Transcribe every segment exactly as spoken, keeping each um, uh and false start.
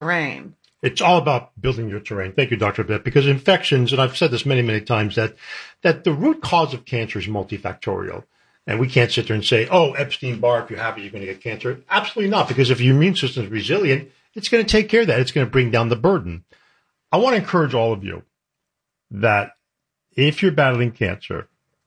terrain. It's all about building your terrain. Thank you, Doctor Bitt, because infections, and I've said this many, many times, that that the root cause of cancer is multifactorial. And we can't sit there and say, oh, Epstein-Barr, if you have it, you're going to get cancer. Absolutely not, because if your immune system is resilient, it's going to take care of that. It's going to bring down the burden. I want to encourage all of you that if you're battling cancer,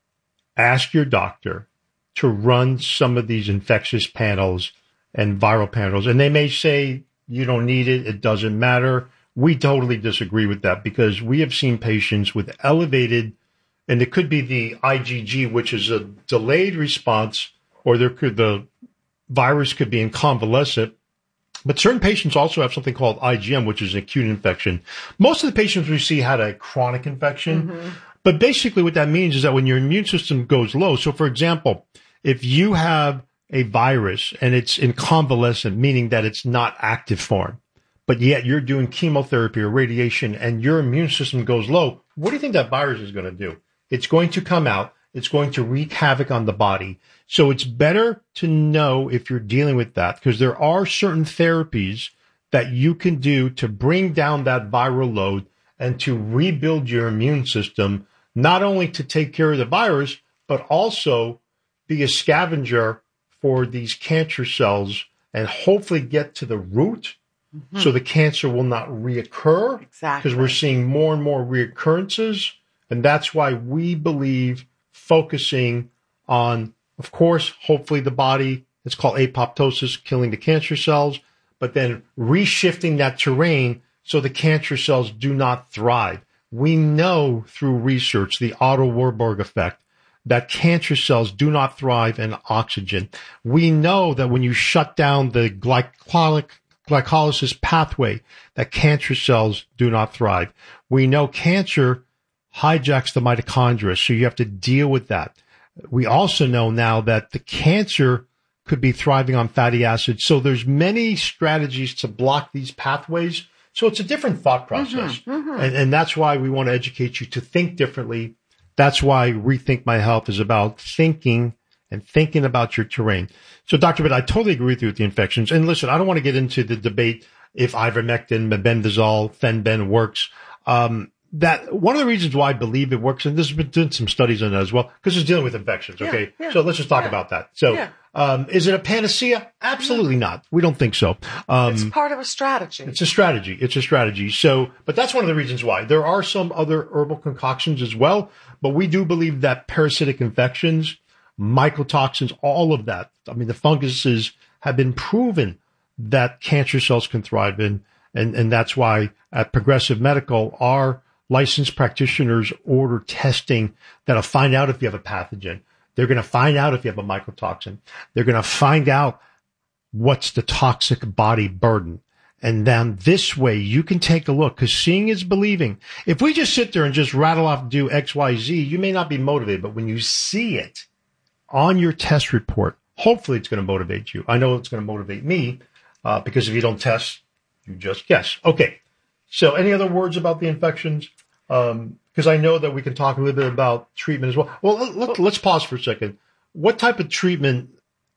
ask your doctor to run some of these infectious panels and viral panels. And they may say, you don't need it, it doesn't matter. We totally disagree with that, because we have seen patients with elevated, and it could be the I G G, which is a delayed response, or there could the virus could be in convalescent. But certain patients also have something called I G M, which is an acute infection. Most of the patients we see had a chronic infection. Mm-hmm. But basically what that means is that when your immune system goes low, so for example, if you have a virus and it's in convalescent, meaning that it's not active form, but yet you're doing chemotherapy or radiation and your immune system goes low, what do you think that virus is going to do? It's going to come out. It's going to wreak havoc on the body. So it's better to know if you're dealing with that, because there are certain therapies that you can do to bring down that viral load and to rebuild your immune system, not only to take care of the virus, but also be a scavenger for these cancer cells and hopefully get to the root, mm-hmm. so the cancer will not reoccur. Exactly. Because we're seeing more and more reoccurrences. And that's why we believe focusing on, of course, hopefully the body, it's called apoptosis, killing the cancer cells, but then reshifting that terrain so the cancer cells do not thrive. We know through research, the Otto Warburg effect, that cancer cells do not thrive in oxygen. We know that when you shut down the glycolyc, glycolysis pathway, that cancer cells do not thrive. We know cancer hijacks the mitochondria, so you have to deal with that. We also know now that the cancer could be thriving on fatty acids. So there's many strategies to block these pathways. So it's a different thought process. Mm-hmm, mm-hmm. And, and that's why we want to educate you to think differently. That's why Rethink My Health is about thinking and thinking about your terrain. So, Doctor Bitt, I totally agree with you with the infections. And listen, I don't want to get into the debate if ivermectin, mebendazole, Fen-Ben works. Um, that one of the reasons why I believe it works, and this has been doing some studies on that as well, because it's dealing with infections. Okay, yeah, yeah, so let's just talk yeah, about that. So, yeah. um, is it a panacea? Absolutely no. not. We don't think so. Um, it's part of a strategy. It's a strategy. It's a strategy. So, but that's one of the reasons why. There are some other herbal concoctions as well, but we do believe that parasitic infections, mycotoxins, all of that. I mean, the funguses have been proven that cancer cells can thrive in, and and that's why at Progressive Medical, our licensed practitioners order testing that'll find out if you have a pathogen. They're going to find out if you have a mycotoxin. They're going to find out what's the toxic body burden. And then this way you can take a look, because seeing is believing. If we just sit there and just rattle off, do X, Y, Z, you may not be motivated. But when you see it on your test report, hopefully it's going to motivate you. I know it's going to motivate me, uh, because if you don't test, you just guess. Okay. So any other words about the infections? Um, because I know that we can talk a little bit about treatment as well. Well, let, let, let's pause for a second. What type of treatment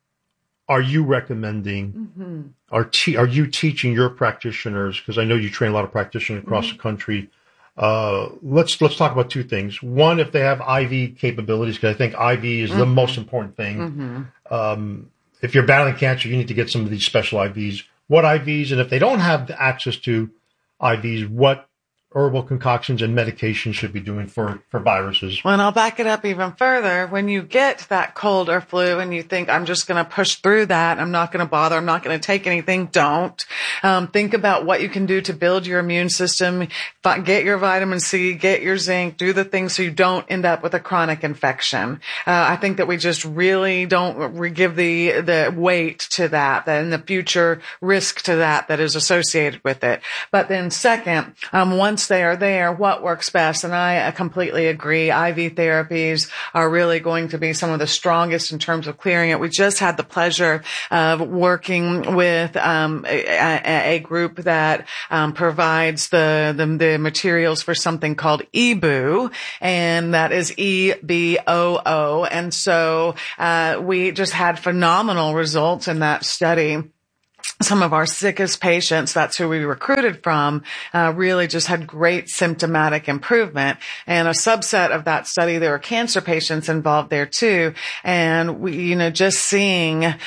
are you recommending? Mm-hmm. Are, te- are you teaching your practitioners? Because I know you train a lot of practitioners across mm-hmm. the country. Uh, let's let's talk about two things. One, if they have I V capabilities, because I think I V is mm-hmm. the most important thing. Mm-hmm. Um, if you're battling cancer, you need to get some of these special I Vs. What I Vs? And if they don't have the access to I Vs, what herbal concoctions and medications should be doing for, for viruses? Well, and I'll back it up even further. When you get that cold or flu and you think, I'm just going to push through that, I'm not going to bother, I'm not going to take anything, don't. Um, think about what you can do to build your immune system, get your vitamin C, get your zinc, do the things so you don't end up with a chronic infection. Uh, I think that we just really don't re- give the, the weight to that, and the future risk to that that is associated with it. But then second, um, once they are there, what works best? And I completely agree. I V therapies are really going to be some of the strongest in terms of clearing it. We just had the pleasure of working with um, a, a group that um, provides the, the the materials for something called E B O O, and that is E B O O. And so uh, we just had phenomenal results in that study. some of our sickest patients, that's who we recruited from, uh, really just had great symptomatic improvement. And a subset of that study, there were cancer patients involved there too. And we, you know, just seeing, uh,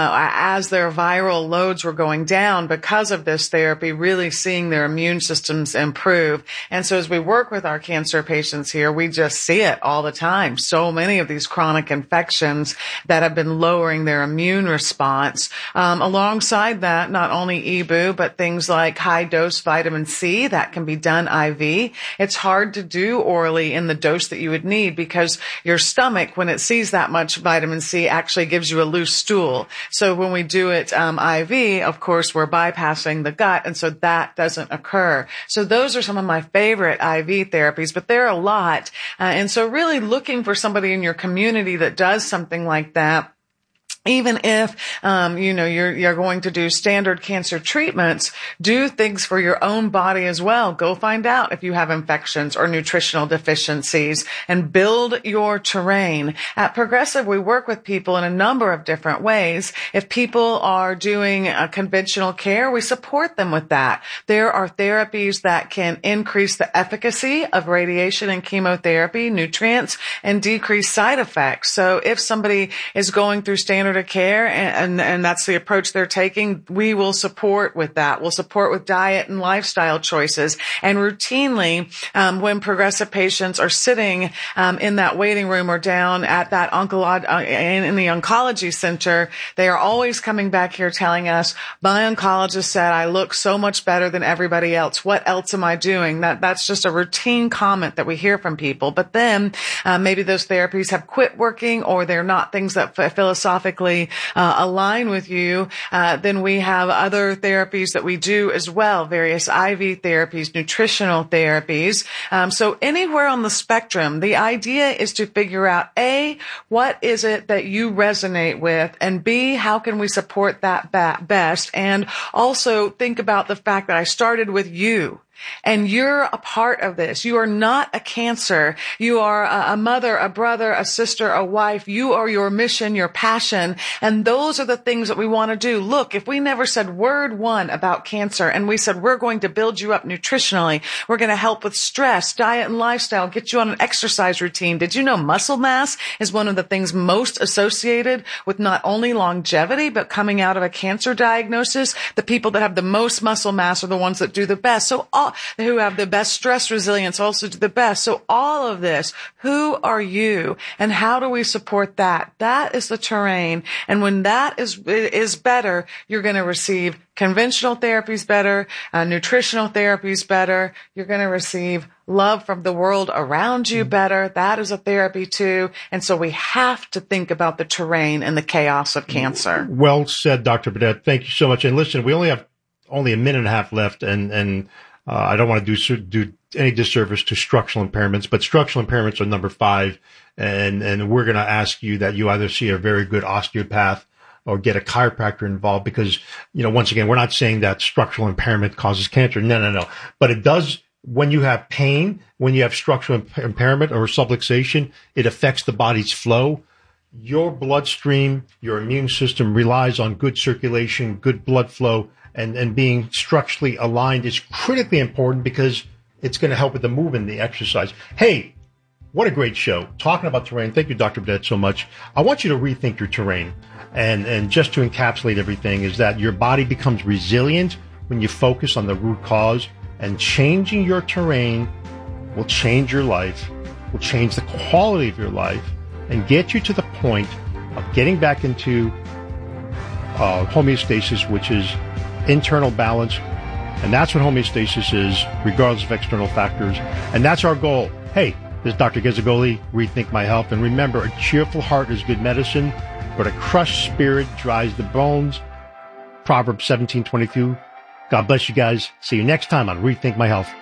as their viral loads were going down because of this therapy, really seeing their immune systems improve. And so as we work with our cancer patients here, we just see it all the time. So many of these chronic infections that have been lowering their immune response, um, alongside that, That, not only E B U, but things like high dose vitamin C that can be done I V. It's hard to do orally in the dose that you would need because your stomach, when it sees that much vitamin C, actually gives you a loose stool. So when we do it um, I V, of course, we're bypassing the gut, and so that doesn't occur. So those are some of my favorite I V therapies, but there are a lot. Uh, and so really looking for somebody in your community that does something like that. Even if, um, you know, you're, you're going to do standard cancer treatments, do things for your own body as well. Go find out if you have infections or nutritional deficiencies and build your terrain. At Progressive, we work with people in a number of different ways. If people are doing a conventional care, we support them with that. There are therapies that can increase the efficacy of radiation and chemotherapy, nutrients, and decrease side effects. So if somebody is going through standard of care and, and and that's the approach they're taking, we will support with that. We'll support with diet and lifestyle choices. And routinely, um, when Progressive patients are sitting um, in that waiting room or down at that oncolog- uh, in, in the oncology center, they are always coming back here telling us, my oncologist said I look so much better than everybody else. What else am I doing? That that's just a routine comment that we hear from people. But then uh, maybe those therapies have quit working, or they're not things that f- philosophically Uh, align with you. Uh, then we have other therapies that we do as well, various I V therapies, nutritional therapies. Um, so anywhere on the spectrum, the idea is to figure out, A, what is it that you resonate with, and B, how can we support that ba- best? And also think about the fact that I started with you. And you're a part of this. You are not a cancer. You are a, a mother, a brother, a sister, a wife. You are your mission, your passion. And those are the things that we want to do. Look, if we never said word one about cancer and we said, we're going to build you up nutritionally, we're going to help with stress, diet and lifestyle, get you on an exercise routine. Did you know muscle mass is one of the things most associated with not only longevity, but coming out of a cancer diagnosis? The people that have the most muscle mass are the ones that do the best. So all who have the best stress resilience also do the best. So all of this, who are you and how do we support that? That is the terrain. And when that is, is better, you're going to receive conventional therapies better, uh, nutritional therapies better. You're going to receive love from the world around you better. That is a therapy too. And so we have to think about the terrain and the chaos of cancer. Well said, Doctor Burnett. Thank you so much. And listen, we only have only a minute and a half left, and, and, Uh, I don't want to do do any disservice to structural impairments, but structural impairments are number five, and and we're going to ask you that you either see a very good osteopath or get a chiropractor involved, because, you know, once again, we're not saying that structural impairment causes cancer. No, no, no. But it does, when you have pain, when you have structural imp- impairment or subluxation, it affects the body's flow. Your bloodstream, your immune system relies on good circulation, good blood flow. And, and being structurally aligned is critically important because it's going to help with the movement, the exercise. Hey, what a great show. Talking about terrain. Thank you, Doctor Burnett, so much. I want you to rethink your terrain. And, and just to encapsulate everything is that your body becomes resilient when you focus on the root cause, and changing your terrain will change your life, will change the quality of your life, and get you to the point of getting back into uh, homeostasis, which is internal balance. And that's what homeostasis is, regardless of external factors. And that's our goal. Hey, this is Doctor Gazzagoli, Rethink My Health. And remember, a cheerful heart is good medicine, but a crushed spirit dries the bones. Proverbs seventeen twenty-two. God bless you guys. See you next time on Rethink My Health.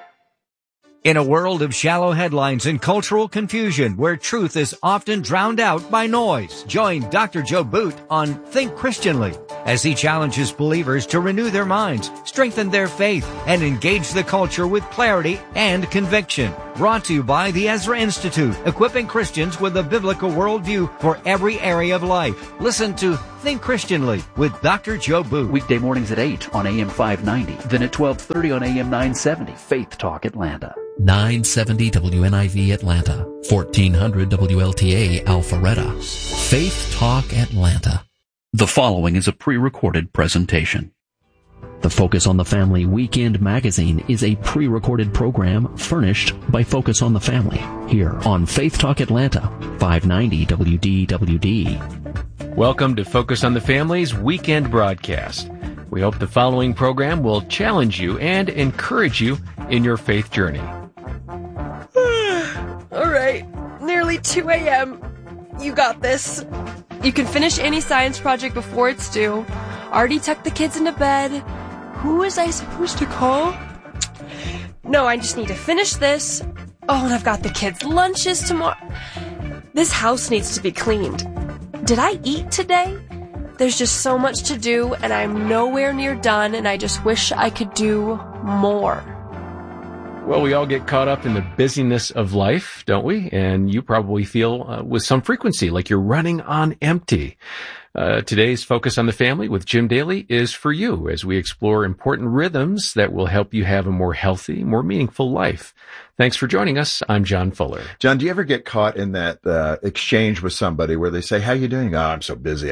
In a world of shallow headlines and cultural confusion where truth is often drowned out by noise, join Doctor Joe Boot on Think Christianly. as he challenges believers to renew their minds, strengthen their faith, and engage the culture with clarity and conviction. Brought to you by the Ezra Institute, equipping Christians with a biblical worldview for every area of life. Listen to Think Christianly with Doctor Joe Booth. Weekday mornings at eight on A M five ninety, then at twelve thirty on A M nine seventy, Faith Talk Atlanta. nine seventy W N I V Atlanta, fourteen hundred W L T A Alpharetta. Faith Talk Atlanta. The following is a pre-recorded presentation. The Focus on the Family Weekend Magazine is a pre-recorded program furnished by Focus on the Family here on Faith Talk Atlanta, five ninety W D W D. Welcome to Focus on the Family's weekend broadcast. We hope the following program will challenge you and encourage you in your faith journey. All right, nearly two a.m. You got this. You can finish any science project before it's due. Already tucked the kids into bed. Who was I supposed to call? No, I just need to finish this. Oh, and I've got the kids' lunches tomorrow. This house needs to be cleaned. Did I eat today? There's just so much to do, and I'm nowhere near done, and I just wish I could do more. Well, we all get caught up in the busyness of life, don't we? And you probably feel uh, with some frequency like you're running on empty. Uh, today's Focus on the Family with Jim Daly is for you as we explore important rhythms that will help you have a more healthy, more meaningful life. Thanks for joining us. I'm John Fuller. John, do you ever get caught in that uh, exchange with somebody where they say, how you doing? Oh, I'm so busy.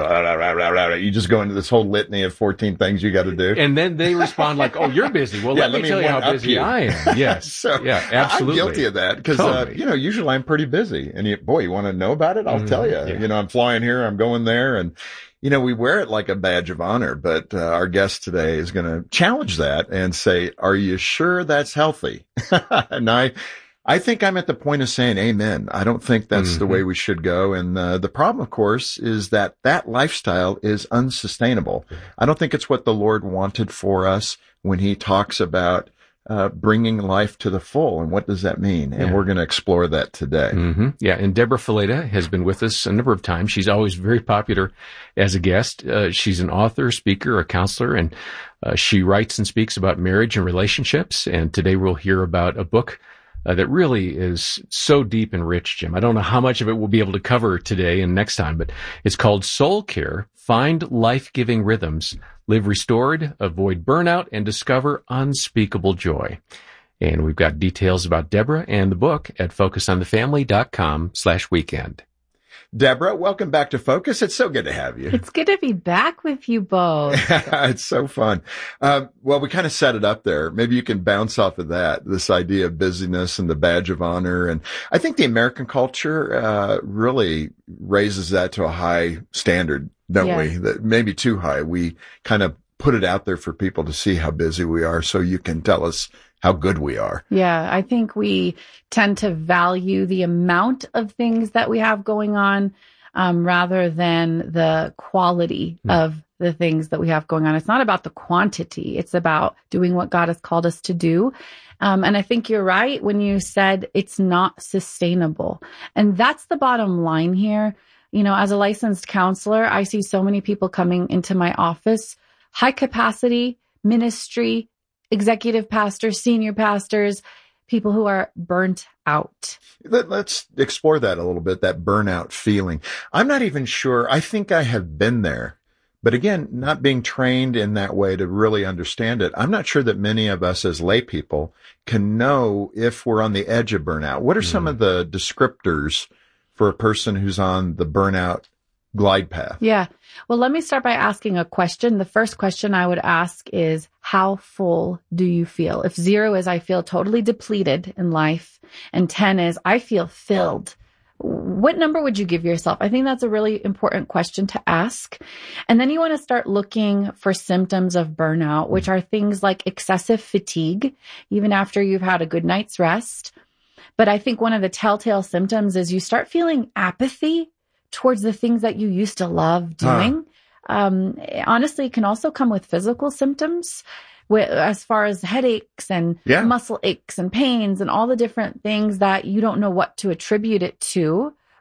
You just go into this whole litany of fourteen things you got to do. And then they respond like, oh, you're busy. Well, yeah, let, let me tell you how busy you. I am. Yes. so, yeah, absolutely. I'm guilty of that because, totally. uh, you know, usually I'm pretty busy. And you, boy, you want to know about it? I'll mm, tell you. Yeah. You know, I'm flying here, I'm going there. And, you know, we wear it like a badge of honor, but uh, our guest today is going to challenge that and say, are you sure that's healthy? And I, I think I'm at the point of saying amen. I don't think that's mm-hmm. the way we should go. And uh, the problem, of course, is that that lifestyle is unsustainable. I don't think it's what the Lord wanted for us when he talks about Uh, bringing life to the full. And what does that mean? And yeah. we're going to explore that today. Mm-hmm. Yeah. And Deborah Fileta has been with us a number of times. She's always very popular as a guest. Uh, she's an author, speaker, a counselor, and uh, she writes and speaks about marriage and relationships. And today we'll hear about a book uh, that really is so deep and rich, Jim. I don't know how much of it we'll be able to cover today and next time, but it's called Soul Care, Find Life-Giving Rhythms, Live Restored, Avoid Burnout, and Discover Unspeakable Joy. And we've got details about Deborah and the book at focusonthefamily.com slash weekend. Deborah, welcome back to Focus. It's so good to have you. It's good to be back with you both. It's so fun. Uh, well, we kind of set it up there. Maybe you can bounce off of that, this idea of busyness and the badge of honor. And I think the American culture uh, really raises that to a high standard, don't yeah. we? That maybe too high. We kind of put it out there for people to see how busy we are so you can tell us how good we are. Yeah, I think we tend to value the amount of things that we have going on um, rather than the quality mm. of the things that we have going on. It's not about the quantity. It's about doing what God has called us to do. Um, and I think you're right when you said it's not sustainable. And that's the bottom line here. You know, as a licensed counselor, I see so many people coming into my office, high capacity ministry, executive pastors, senior pastors, people who are burnt out. Let's explore that a little bit, that burnout feeling. I'm not even sure. I think I have been there. But again, not being trained in that way to really understand it, I'm not sure that many of us as lay people can know if we're on the edge of burnout. What are mm. some of the descriptors for a person who's on the burnout glide path? Yeah. Well, let me start by asking a question. The first question I would ask is, how full do you feel? If zero is, I feel totally depleted in life, and ten is, I feel filled, what number would you give yourself? I think that's a really important question to ask. And then you want to start looking for symptoms of burnout, which are things like excessive fatigue, even after you've had a good night's rest. But I think one of the telltale symptoms is you start feeling apathy towards the things that you used to love doing. Huh. Um, honestly, it can also come with physical symptoms with, as far as headaches and yeah. muscle aches and pains and all the different things that you don't know what to attribute it to.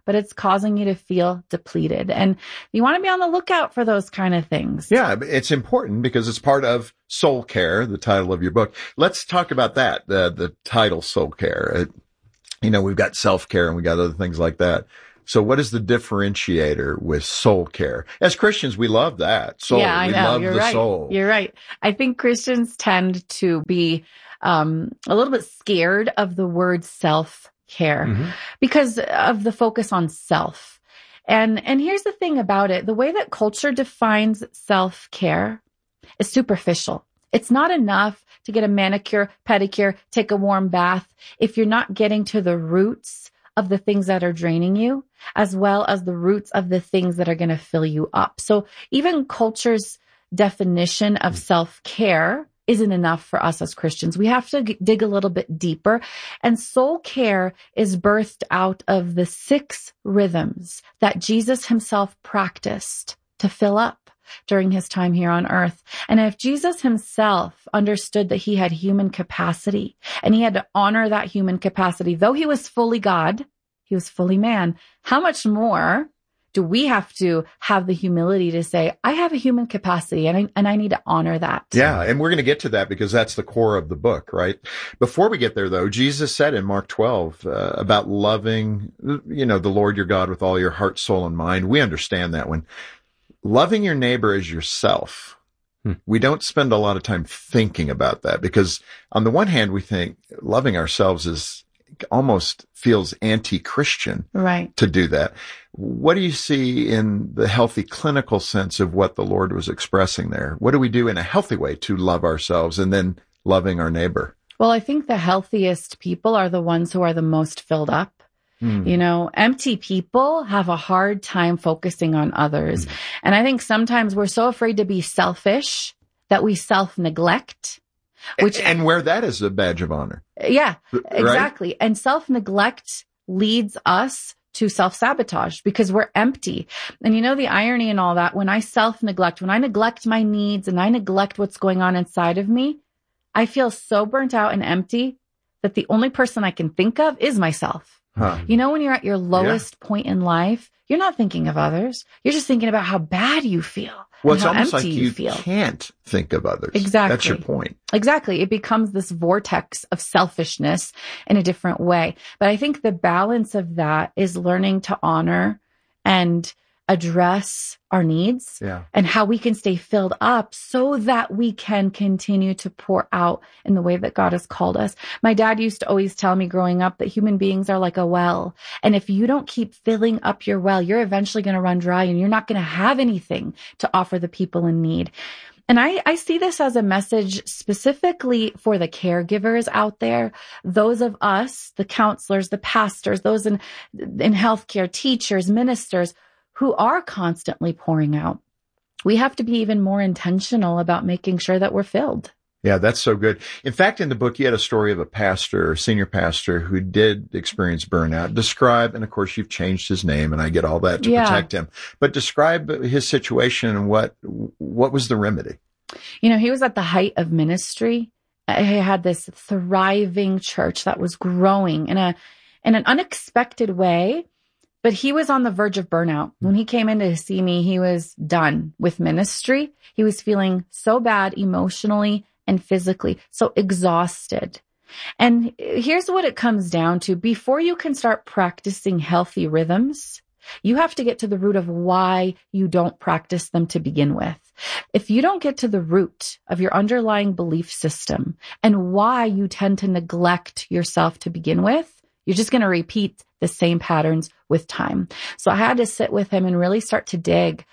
but it's causing you to feel depleted. And you want to be on the lookout for those kind of things. Yeah, it's important because it's part of Soul Care, the title of your book. Let's talk about that, the, the title Soul Care. It, you know, we've got self-care and we got other things like that. So what is the differentiator with soul care? As Christians, we love that. Soul. Yeah, I we know. love You're the right. soul. You're right. I think Christians tend to be um, a little bit scared of the word self-care mm-hmm. because of the focus on self. And, and here's the thing about it. The way that culture defines self-care is superficial. It's not enough to get a manicure, pedicure, take a warm bath if you're not getting to the roots of the things that are draining you, as well as the roots of the things that are going to fill you up. So even culture's definition of self-care isn't enough for us as Christians. We have to g- dig a little bit deeper. And soul care is birthed out of the six rhythms that Jesus himself practiced to fill up during his time here on earth. And if Jesus himself understood that he had human capacity and he had to honor that human capacity, though he was fully God, he was fully man, how much more do we have to have the humility to say, I have a human capacity and I, and I need to honor that? Yeah. And we're going to get to that because that's the core of the book, right? Before we get there though, Jesus said in Mark twelve uh, about loving, you know, the Lord your God with all your heart, soul, and mind. We understand that one. Loving your neighbor as yourself. Hmm. We don't spend a lot of time thinking about that because on the one hand, we think loving ourselves is almost feels anti-Christian right. to do that. What do you see in the healthy clinical sense of what the Lord was expressing there? What do we do in a healthy way to love ourselves and then loving our neighbor? Well, I think the healthiest people are the ones who are the most filled up. Mm. You know, empty people have a hard time focusing on others. Mm. And I think sometimes we're so afraid to be selfish that we self-neglect. Which, and wear that as a badge of honor. Yeah, right? Exactly. And self-neglect leads us to self-sabotage because we're empty. And you know, the irony in all that, when I self-neglect, when I neglect my needs and I neglect what's going on inside of me, I feel so burnt out and empty that the only person I can think of is myself. Huh. You know, when you're at your lowest yeah. point in life, you're not thinking of others. You're just thinking about how bad you feel. Well, it's almost like you, you feel. can't think of others. Exactly. That's your point. Exactly. It becomes this vortex of selfishness in a different way. But I think the balance of that is learning to honor and address our needs yeah. and how we can stay filled up so that we can continue to pour out in the way that God has called us. My dad used to always tell me growing up that human beings are like a well. And if you don't keep filling up your well, you're eventually going to run dry and you're not going to have anything to offer the people in need. And I, I see this as a message specifically for the caregivers out there, those of us, the counselors, the pastors, those in, in healthcare, teachers, ministers, who are constantly pouring out. We have to be even more intentional about making sure that we're filled. Yeah, that's so good. In fact, in the book, you had a story of a pastor, a senior pastor who did experience burnout. Describe, and of course, you've changed his name, and I get all that to yeah. protect him. But describe his situation and what what was the remedy? You know, he was at the height of ministry. He had this thriving church that was growing in a in an unexpected way. But he was on the verge of burnout. When he came in to see me, he was done with ministry. He was feeling so bad emotionally and physically, so exhausted. And here's what it comes down to. Before you can start practicing healthy rhythms, you have to get to the root of why you don't practice them to begin with. If you don't get to the root of your underlying belief system and why you tend to neglect yourself to begin with, you're just going to repeat the same patterns with time. So I had to sit with him and really start to dig.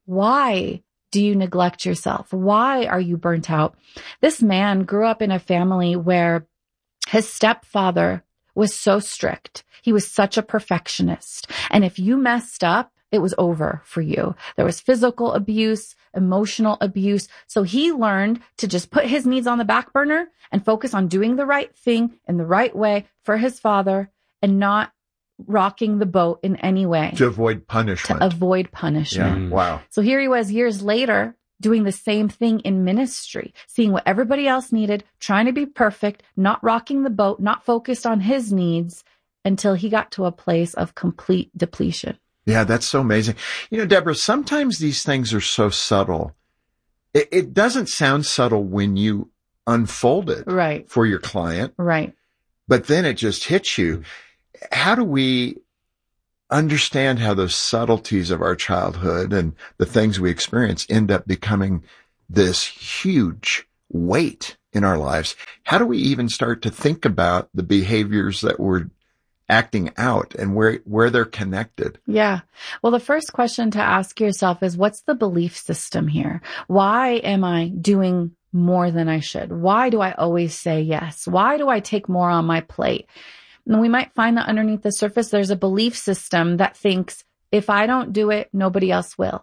Why do you neglect yourself? Why are you burnt out? This man grew up in a family where his stepfather was so strict. He was such a perfectionist. And if you messed up, it was over for you. There was physical abuse, emotional abuse. So he learned to just put his needs on the back burner and focus on doing the right thing in the right way for his father and not rocking the boat in any way. To avoid punishment. To avoid punishment. Yeah. Wow. So here he was years later doing the same thing in ministry, seeing what everybody else needed, trying to be perfect, not rocking the boat, not focused on his needs, until he got to a place of complete depletion. Yeah, that's so amazing. You know, Deborah, sometimes these things are so subtle. It, it doesn't sound subtle when you unfold it right. for your client. Right. But then it just hits you. How do we understand how those subtleties of our childhood and the things we experience end up becoming this huge weight in our lives? How do we even start to think about the behaviors that we're acting out and where, where they're connected? Yeah. Well, the first question to ask yourself is, what's the belief system here? Why am I doing more than I should? Why do I always say yes? Why do I take more on my plate? And we might find that underneath the surface, there's a belief system that thinks, if I don't do it, nobody else will.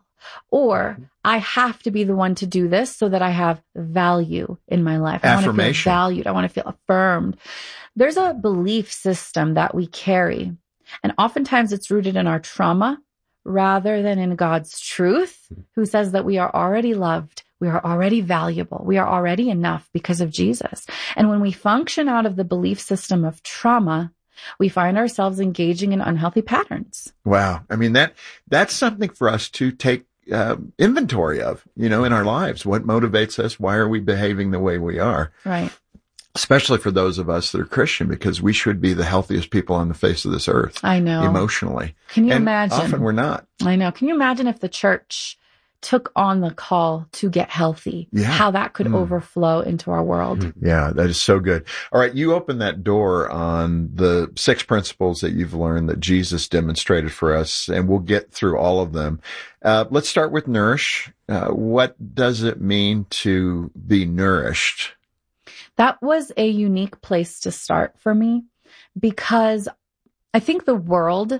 Or I have to be the one to do this so that I have value in my life. I want to feel valued. I want to feel affirmed. There's a belief system that we carry, and oftentimes it's rooted in our trauma rather than in God's truth, who says that we are already loved. We are already valuable. We are already enough because of Jesus. And when we function out of the belief system of trauma, we find ourselves engaging in unhealthy patterns. Wow. I mean, that that's something for us to take uh, inventory of, you know, in our lives. What motivates us? Why are we behaving the way we are? Right. Especially for those of us that are Christian, because we should be the healthiest people on the face of this earth. I know. Emotionally. Can you and imagine? Often we're not. I know. Can you imagine if the church took on the call to get healthy, yeah. how that could mm. overflow into our world? Yeah, that is so good. All right, you opened that door on the six principles that you've learned that Jesus demonstrated for us, and we'll get through all of them. Uh, let's start with nourish. Uh, what does it mean to be nourished? That was a unique place to start for me, because I think the world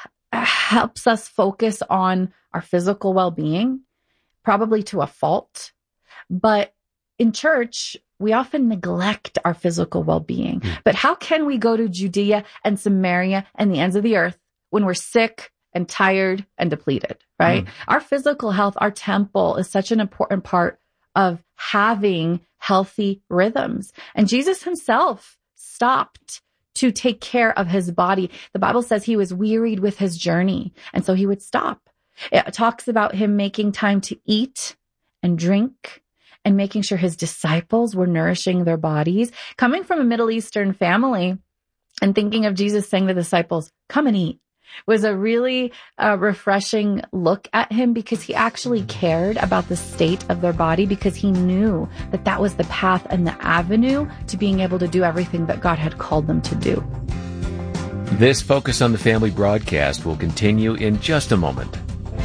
helps us focus on our physical well-being, probably to a fault. But in church, we often neglect our physical well-being. Mm. But how can we go to Judea and Samaria and the ends of the earth when we're sick and tired and depleted, right? Mm. Our physical health, our temple is such an important part of having healthy rhythms. And Jesus himself stopped to take care of his body. The Bible says he was wearied with his journey, and so he would stop. It talks about him making time to eat and drink and making sure his disciples were nourishing their bodies. Coming from a Middle Eastern family and thinking of Jesus saying to the disciples, come and eat, was a really uh, refreshing look at him, because he actually cared about the state of their body, because he knew that that was the path and the avenue to being able to do everything that God had called them to do. This Focus on the Family broadcast will continue in just a moment.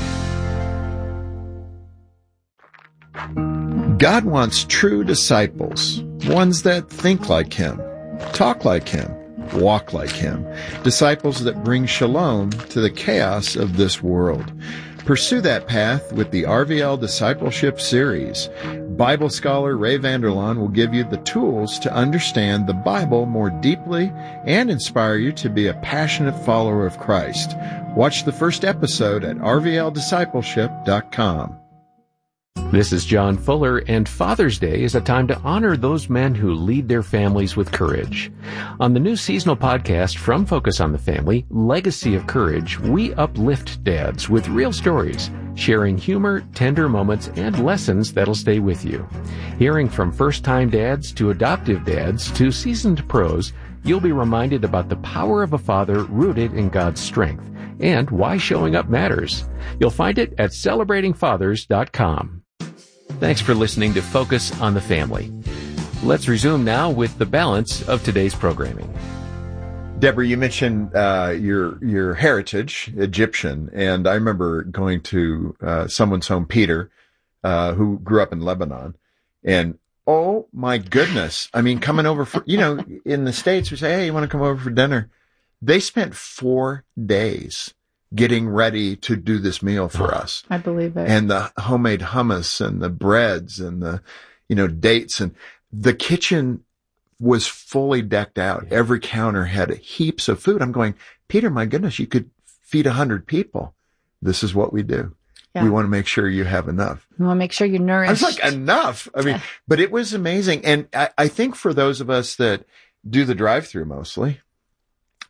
God wants true disciples, ones that think like him, talk like him, walk like him, disciples that bring shalom to the chaos of this world. Pursue that path with the R V L Discipleship Series. Bible scholar Ray Vander Laan will give you the tools to understand the Bible more deeply and inspire you to be a passionate follower of Christ. Watch the first episode at r v l discipleship dot com. This is John Fuller, and Father's Day is a time to honor those men who lead their families with courage. On the new seasonal podcast from Focus on the Family, Legacy of Courage, we uplift dads with real stories, sharing humor, tender moments, and lessons that'll stay with you. Hearing from first-time dads to adoptive dads to seasoned pros, you'll be reminded about the power of a father rooted in God's strength and why showing up matters. You'll find it at celebrating fathers dot com. Thanks for listening to Focus on the Family. Let's resume now with the balance of today's programming. Deborah, you mentioned uh, your your heritage, Egyptian, and I remember going to uh, someone's home, Peter, uh, who grew up in Lebanon, and oh my goodness, I mean, coming over for, you know, in the States, we say, hey, you want to come over for dinner? They spent four days getting ready to do this meal for us. I believe it. And the homemade hummus and the breads and the, you know, dates, and the kitchen was fully decked out. Every counter had heaps of food. I'm going, Peter, my goodness, you could feed a hundred people. This is what we do. Yeah. We want to make sure you have enough. We want to make sure you're nourished. I was like, enough. I mean, but it was amazing. And I, I think for those of us that do the drive-through mostly,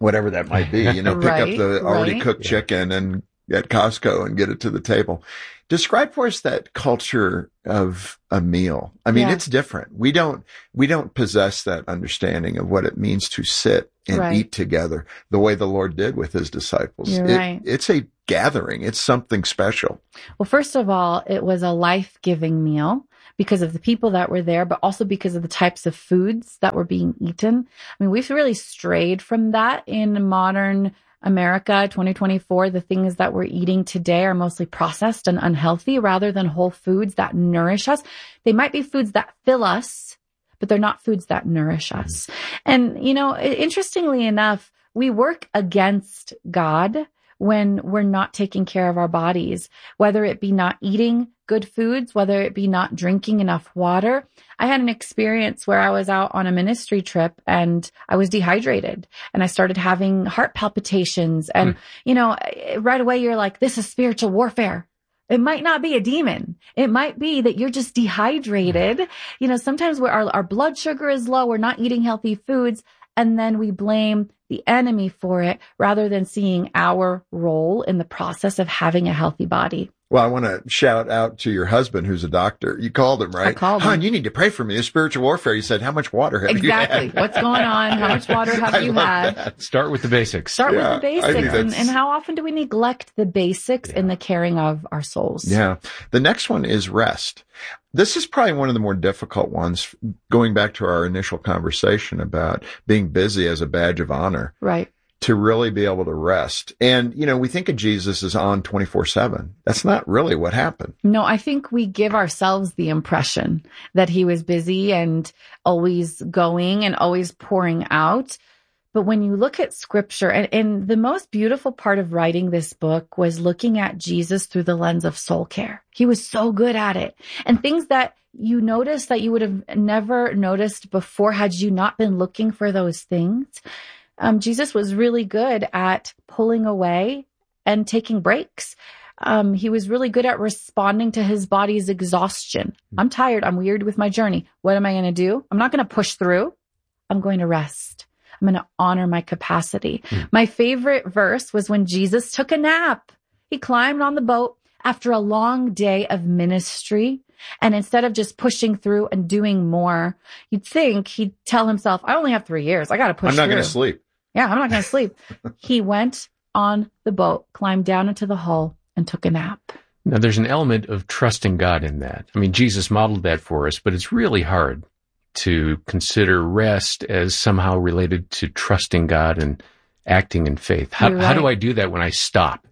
whatever that might be, you know, pick Right, up the already right. cooked chicken and at Costco and get it to the table. Describe for us that culture of a meal. I mean, Yeah. it's different. We don't, we don't possess that understanding of what it means to sit and Right. eat together the way the Lord did with his disciples. You're It- right. It's a gathering. It's something special. Well, first of all, it was a life-giving meal because of the people that were there, but also because of the types of foods that were being eaten. I mean, we've really strayed from that in modern America, twenty twenty-four. The things that we're eating today are mostly processed and unhealthy rather than whole foods that nourish us. They might be foods that fill us, but they're not foods that nourish us. And, you know, interestingly enough, we work against God when we're not taking care of our bodies, whether it be not eating good foods, whether it be not drinking enough water. I had an experience where I was out on a ministry trip and I was dehydrated and I started having heart palpitations. And, you know, right away you're like, this is spiritual warfare. It might not be a demon. It might be that you're just dehydrated. You know, sometimes where our, our blood sugar is low, we're not eating healthy foods, and then we blame the enemy for it rather than seeing our role in the process of having a healthy body. Well, I want to shout out to your husband, who's a doctor. You called him, right? I called Hon, him. you need to pray for me. There's spiritual warfare. You said, how much water have Exactly. you had? What's going on? How much water have I you love had? that. Start with the basics. Start Yeah, with the I think basics. And, that's- and how often do we neglect the basics in the caring of our souls? Yeah. The next one is rest. This is probably one of the more difficult ones, going back to our initial conversation about being busy as a badge of honor, Right. to really be able to rest. And, you know, we think of Jesus as on twenty-four seven. That's not really what happened. No, I think we give ourselves the impression that he was busy and always going and always pouring out. But when you look at scripture, and, and the most beautiful part of writing this book was looking at Jesus through the lens of soul care. He was so good at it. And things that you noticed that you would have never noticed before had you not been looking for those things. Um, Jesus was really good at pulling away and taking breaks. Um, he was really good at responding to his body's exhaustion. I'm tired. I'm weird with my journey. What am I going to do? I'm not going to push through. I'm going to rest. I'm going to honor my capacity. Mm. My favorite verse was when Jesus took a nap. He climbed on the boat after a long day of ministry. And instead of just pushing through and doing more, you'd think he'd tell himself, I only have three years. I got to push I'm not through. going to sleep. Yeah, I'm not going to sleep. He went on the boat, climbed down into the hull, and took a nap. Now, there's an element of trusting God in that. I mean, Jesus modeled that for us, but it's really hard to consider rest as somehow related to trusting God and acting in faith. How, You're how do right. I do that when I stop?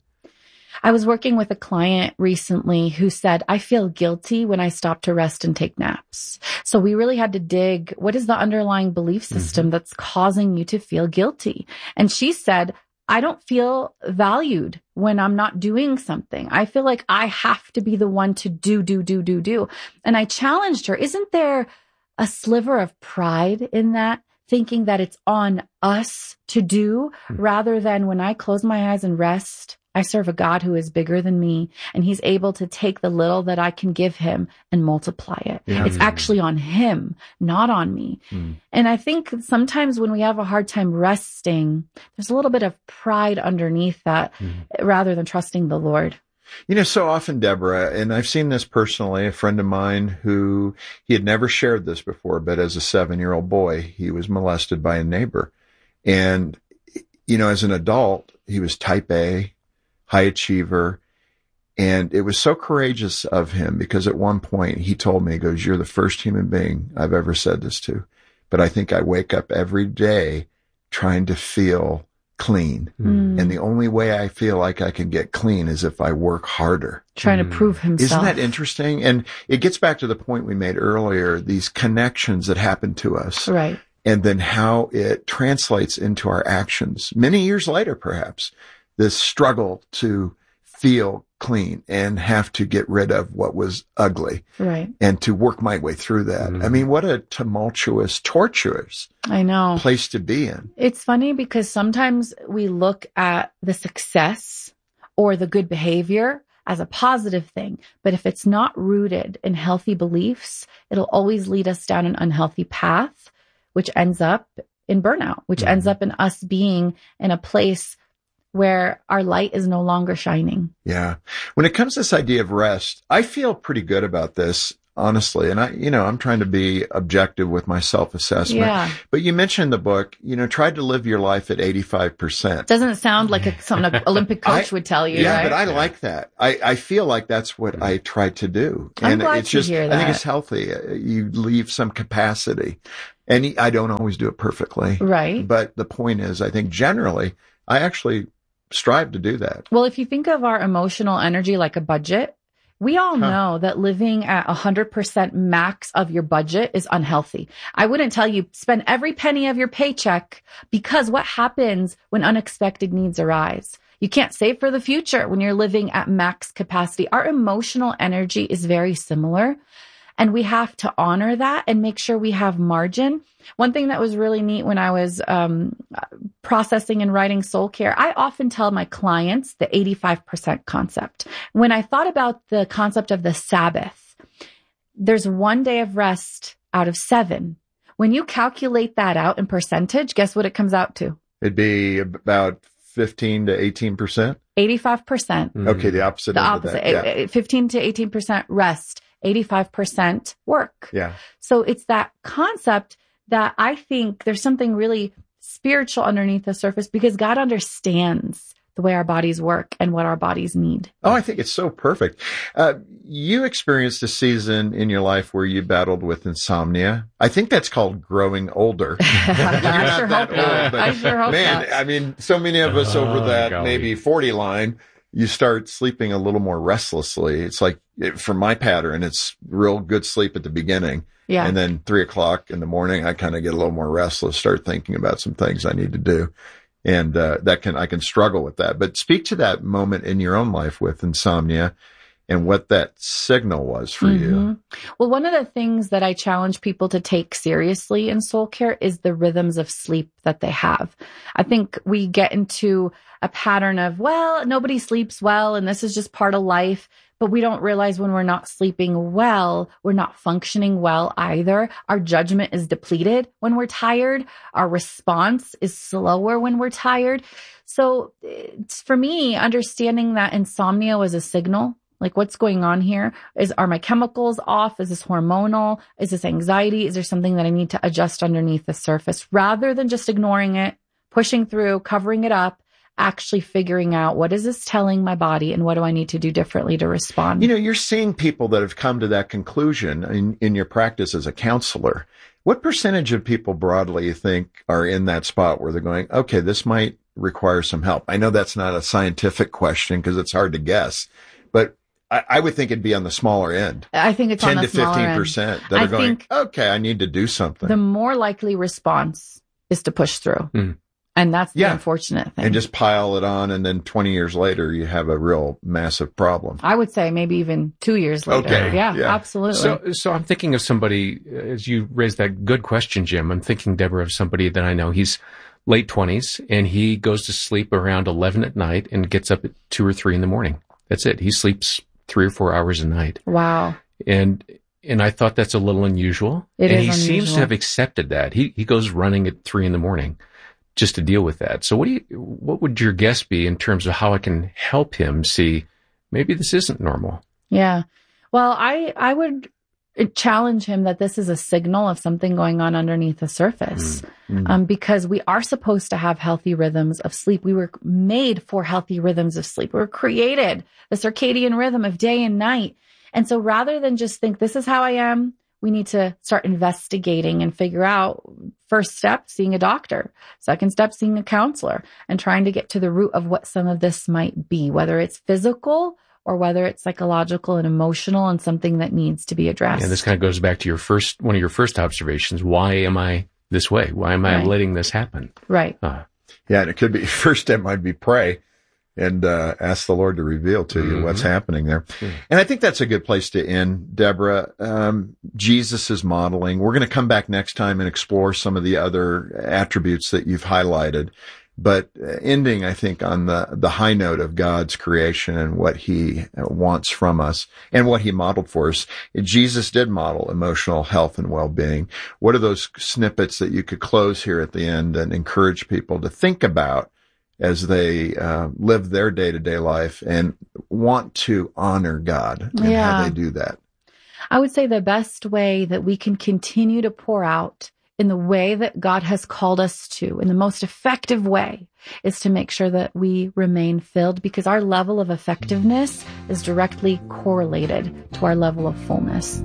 I was working with a client recently who said, I feel guilty when I stop to rest and take naps. So we really had to dig, what is the underlying belief system mm-hmm. that's causing you to feel guilty? And she said, I don't feel valued when I'm not doing something. I feel like I have to be the one to do, do, do, do, do. And I challenged her, isn't there a sliver of pride in that? Thinking that it's on us to do mm-hmm. rather than when I close my eyes and rest, I serve a God who is bigger than me, and he's able to take the little that I can give him and multiply it. Yeah. It's actually on him, not on me. Mm. And I think sometimes when we have a hard time resting, there's a little bit of pride underneath that mm. rather than trusting the Lord. You know, so often, Deborah, and I've seen this personally, a friend of mine who he had never shared this before, but as a seven-year-old boy, he was molested by a neighbor. And, you know, as an adult, he was type A, high achiever. And it was so courageous of him because at one point he told me, he goes, you're the first human being I've ever said this to, but I think I wake up every day trying to feel clean. Mm. And the only way I feel like I can get clean is if I work harder. Trying mm. to prove himself. Isn't that interesting? And it gets back to the point we made earlier, these connections that happen to us. Right. And then how it translates into our actions many years later, perhaps. This struggle to feel clean and have to get rid of what was ugly. Right. And to work my way through that. Mm. I mean, what a tumultuous, tortuous I know. place to be in. It's funny because sometimes we look at the success or the good behavior as a positive thing. But if it's not rooted in healthy beliefs, it'll always lead us down an unhealthy path, which ends up in burnout, which mm-hmm. ends up in us being in a place where our light is no longer shining. Yeah. When it comes to this idea of rest, I feel pretty good about this, honestly. And I, you know, I'm trying to be objective with my self-assessment. Yeah. But you mentioned in the book, you know, try to live your life at eighty-five percent. Doesn't it sound like a, something an Olympic coach I, would tell you? Yeah, right? but I like that. I, I feel like that's what I try to do. I'm and glad it's to just, hear that. I think it's healthy. You leave some capacity. And I don't always do it perfectly. Right. But the point is, I think generally, I actually strive to do that. Well, if you think of our emotional energy like a budget, we all huh. know that living at one hundred percent max of your budget is unhealthy. I wouldn't tell you spend every penny of your paycheck, because what happens when unexpected needs arise? You can't save for the future when you're living at max capacity. Our emotional energy is very similar. And we have to honor that and make sure we have margin. One thing that was really neat when I was um, processing and writing Soul Care, I often tell my clients the eighty-five percent concept. When I thought about the concept of the Sabbath, there's one day of rest out of seven. When you calculate that out in percentage, guess what it comes out to? It'd be about fifteen to eighteen percent. eighty-five percent. Mm-hmm. Okay, the opposite. The opposite. Of that. Yeah. fifteen to eighteen percent rest. eighty-five percent work. Yeah. So it's that concept that I think there's something really spiritual underneath the surface, because God understands the way our bodies work and what our bodies need. Oh, I think it's so perfect. Uh, you experienced a season in your life where you battled with insomnia. I think that's called growing older. I sure hope that. I sure hope man, that. I mean, so many of us oh, over that golly. maybe forty line, you start sleeping a little more restlessly. It's like, it, for my pattern, it's real good sleep at the beginning. Yeah. And then three o'clock in the morning, I kind of get a little more restless, start thinking about some things I need to do. And, uh, that can, I can struggle with that. But speak to that moment in your own life with insomnia and what that signal was for mm-hmm. you. Well, one of the things that I challenge people to take seriously in Soul Care is the rhythms of sleep that they have. I think we get into a pattern of, well, nobody sleeps well, and this is just part of life. But we don't realize when we're not sleeping well, we're not functioning well either. Our judgment is depleted when we're tired. Our response is slower when we're tired. So it's, for me, understanding that insomnia was a signal. Like, what's going on here? Is, are my chemicals off? Is this hormonal? Is this anxiety? Is there something that I need to adjust underneath the surface? Rather than just ignoring it, pushing through, covering it up, actually figuring out, what is this telling my body and what do I need to do differently to respond? You know, you're seeing people that have come to that conclusion in, in your practice as a counselor. What percentage of people broadly you think are in that spot where they're going, okay, this might require some help? I know that's not a scientific question because it's hard to guess, but I, I would think it'd be on the smaller end. I think it's on the smaller end. ten to fifteen percent that I are going, think okay, I need to do something. The more likely response is to push through. Mm. And that's the yeah. unfortunate thing. And just pile it on, and then twenty years later, you have a real massive problem. I would say maybe even two years later. Okay. Yeah, yeah, absolutely. So, so I'm thinking of somebody, as you raised that good question, Jim, I'm thinking, Deborah, of somebody that I know. He's late twenties, and he goes to sleep around eleven at night and gets up at two or three in the morning. That's it. He sleeps three or four hours a night. Wow. And and I thought that's a little unusual. It and is he unusual. seems to have accepted that. He he goes running at three in the morning just to deal with that. So what do you, what would your guess be in terms of how I can help him see maybe this isn't normal? Yeah. Well, I, I would challenge him that this is a signal of something going on underneath the surface. Mm-hmm. Um, because we are supposed to have healthy rhythms of sleep. We were made for healthy rhythms of sleep. We were created the circadian rhythm of day and night. And so rather than just think this is how I am, we need to start investigating and figure out, first step, seeing a doctor. Second step, seeing a counselor and trying to get to the root of what some of this might be, whether it's physical or whether it's psychological and emotional and something that needs to be addressed. And this kind of goes back to your first, one of your first observations. Why am I this way? Why am I right. letting this happen? Right. Uh, yeah. And it could be, first step might be pray and uh, ask the Lord to reveal to you mm-hmm. what's happening there. Mm-hmm. And I think that's a good place to end, Deborah. Um, Jesus is modeling. We're going to come back next time and explore some of the other attributes that you've highlighted. but ending, I think, on the, the high note of God's creation and what he wants from us and what he modeled for us. Jesus did model emotional health and well-being. What are those snippets that you could close here at the end and encourage people to think about as they uh, live their day-to-day life and want to honor God and yeah. how they do that? I would say the best way that we can continue to pour out in the way that God has called us to, in the most effective way, is to make sure that we remain filled, because our level of effectiveness is directly correlated to our level of fullness.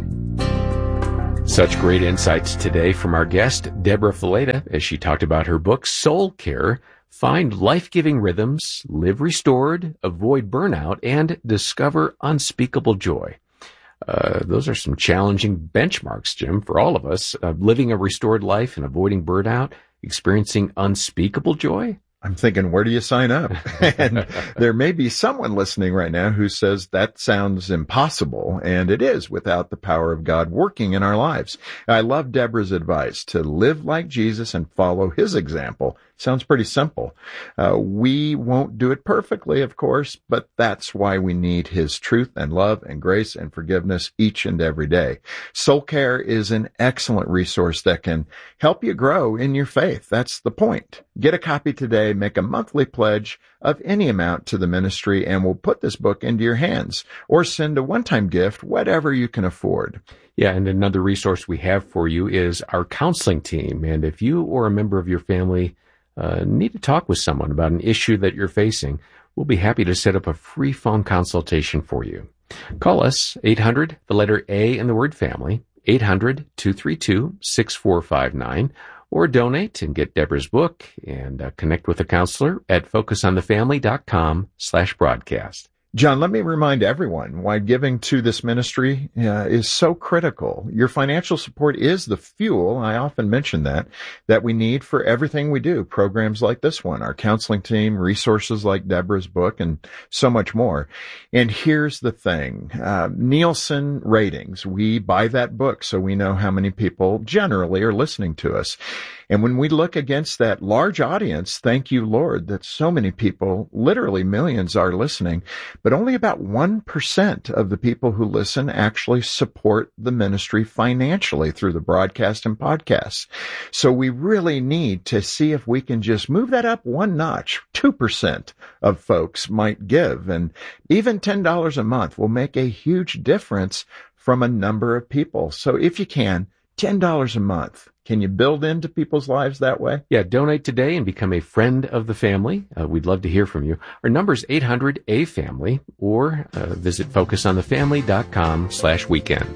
Such great insights today from our guest, Deborah Fileta, as she talked about her book, Soul Care: Find Life-Giving Rhythms, Live Restored, Avoid Burnout, and Discover Unspeakable Joy. Uh, those are some challenging benchmarks, Jim, for all of us. Uh, living a restored life and avoiding burnout, experiencing unspeakable joy. I'm thinking, where do you sign up? And there may be someone listening right now who says that sounds impossible, and it is without the power of God working in our lives. I love Deborah's advice to live like Jesus and follow his example. Sounds pretty simple. Uh, we won't do it perfectly, of course, but that's why we need his truth and love and grace and forgiveness each and every day. Soul Care is an excellent resource that can help you grow in your faith. That's the point. Get a copy today, make a monthly pledge of any amount to the ministry, and we'll put this book into your hands, or send a one-time gift, whatever you can afford. Yeah, and another resource we have for you is our counseling team. And if you or a member of your family Uh, need to talk with someone about an issue that you're facing, we'll be happy to set up a free phone consultation for you. Call us, eight hundred, the letter A in the word family, eight hundred, two three two, six four five nine, or donate and get Deborah's book and uh, connect with a counselor at focusonthefamily.com slash broadcast. John, let me remind everyone why giving to this ministry uh, is so critical. Your financial support is the fuel, I often mention that, that we need for everything we do. Programs like this one, our counseling team, resources like Deborah's book, and so much more. And here's the thing, uh, Nielsen ratings, we buy that book so we know how many people generally are listening to us. And when we look against that large audience, thank you, Lord, that so many people, literally millions, are listening, but only about one percent of the people who listen actually support the ministry financially through the broadcast and podcasts. So we really need to see if we can just move that up one notch. two percent of folks might give, and even ten dollars a month will make a huge difference from a number of people. So if you can, ten dollars a month. Can you build into people's lives that way? Yeah, donate today and become a friend of the family. Uh, we'd love to hear from you. Our number is eight hundred, A family, or uh, visit focusonthefamily.com slash weekend.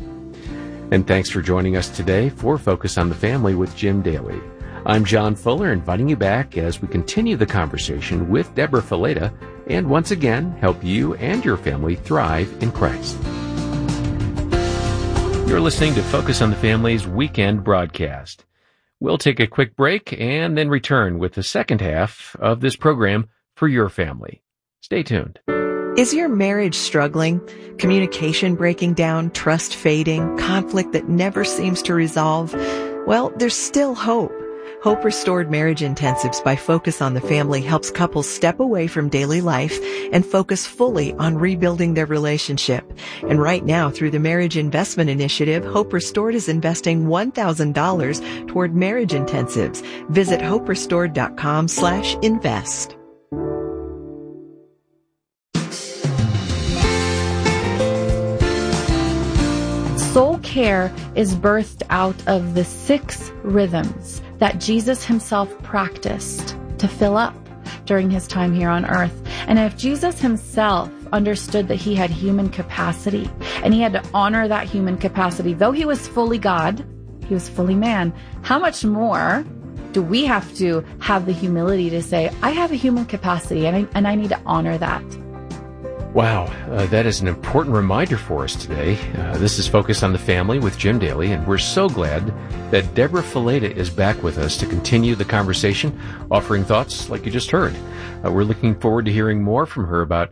And thanks for joining us today for Focus on the Family with Jim Daly. I'm John Fuller, inviting you back as we continue the conversation with Deborah Fileta and once again help you and your family thrive in Christ. You're listening to Focus on the Family's weekend broadcast. We'll take a quick break and then return with the second half of this program for your family. Stay tuned. Is your marriage struggling? Communication breaking down, trust fading, conflict that never seems to resolve? Well, there's still hope. Hope Restored Marriage Intensives by Focus on the Family helps couples step away from daily life and focus fully on rebuilding their relationship. And right now, through the Marriage Investment Initiative, Hope Restored is investing one thousand dollars toward marriage intensives. Visit hoperestored.com slash invest. Soul Care is birthed out of the six rhythms that Jesus himself practiced to fill up during his time here on earth. And if Jesus himself understood that he had human capacity and he had to honor that human capacity, though he was fully God, he was fully man, how much more do we have to have the humility to say, I have a human capacity and I, and I need to honor that? Wow, uh, that is an important reminder for us today. Uh, this is Focus on the Family with Jim Daly, and we're so glad that Deborah Fileta is back with us to continue the conversation, offering thoughts like you just heard. Uh, we're looking forward to hearing more from her about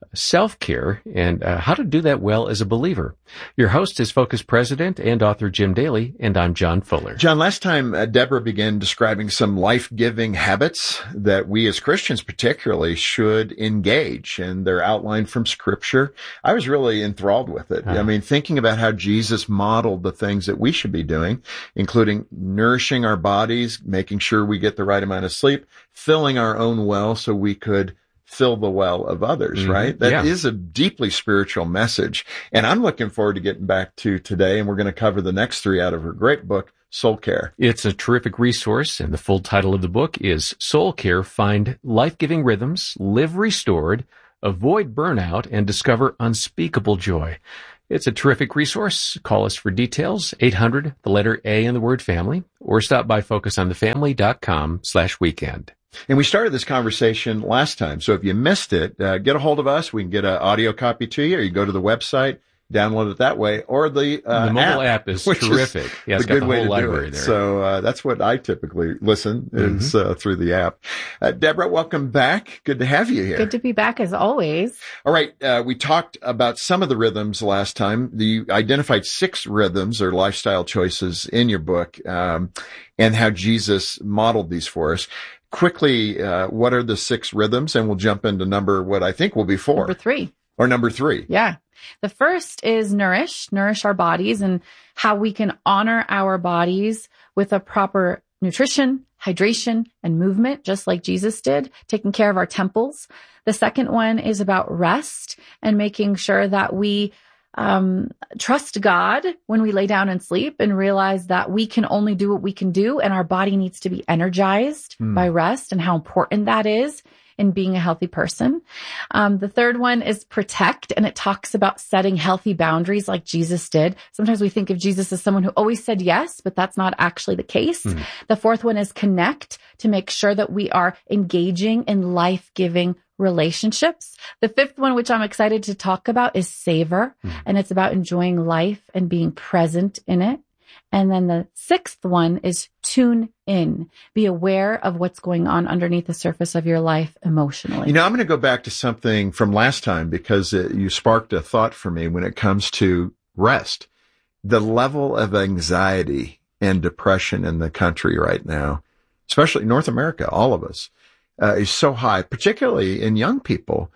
self-care and uh, how to do that well as a believer. Your host is Focus President and author Jim Daly, and I'm John Fuller. John, last time uh, Deborah began describing some life-giving habits that we as Christians particularly should engage, and they're outlined from Scripture. I was really enthralled with it. Uh-huh. I mean, thinking about how Jesus modeled the things that we should be doing, including nourishing our bodies, making sure we get the right amount of sleep, filling our own well so we could fill the well of others, mm-hmm. right? That yeah. is a deeply spiritual message. And I'm looking forward to getting back to today, and we're going to cover the next three out of her great book, Soul Care. It's a terrific resource, and the full title of the book is Soul Care, Find Life-Giving Rhythms, Live Restored, Avoid Burnout, and Discover Unspeakable Joy. It's a terrific resource. Call us for details, eight hundred, the letter A in the word family, or stop by focusonthefamily.com slash weekend. And we started this conversation last time, so if you missed it, uh, get a hold of us. We can get an audio copy to you, or you go to the website, download it that way, or the, uh, the mobile app, app is terrific. Is yeah, it's a got good the way whole to library do it. there. So uh, that's what I typically listen is mm-hmm. uh, through the app. Uh, Deborah, welcome back. Good to have you here. Good to be back as always. All right, uh, we talked about some of the rhythms last time. You identified six rhythms or lifestyle choices in your book, um, and how Jesus modeled these for us. Quickly, uh, what are the six rhythms? And we'll jump into number what I think will be four. Number three. Or number three. Yeah. The first is nourish, nourish our bodies, and how we can honor our bodies with a proper nutrition, hydration, and movement, just like Jesus did, taking care of our temples. The second one is about rest and making sure that we Um, trust God when we lay down and sleep, and realize that we can only do what we can do, and our body needs to be energized mm. by rest, and how important that is in being a healthy person. Um, the third one is protect, and it talks about setting healthy boundaries like Jesus did. Sometimes we think of Jesus as someone who always said yes, but that's not actually the case. Mm. The fourth one is connect, to make sure that we are engaging in life-giving relationships. The fifth one, which I'm excited to talk about, is savor, mm. and it's about enjoying life and being present in it. And then the sixth one is tune in, be aware of what's going on underneath the surface of your life emotionally. You know, I'm going to go back to something from last time, because it, you sparked a thought for me when it comes to rest. The level of anxiety and depression in the country right now, especially North America, all of us, Uh, is so high, particularly in young people.